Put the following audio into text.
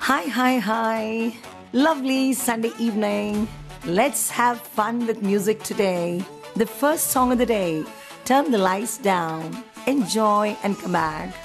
Hi, hi, hi. Lovely Sunday evening. Let's have fun with music today. The first song of the day. Turn the lights down. Enjoy and come back.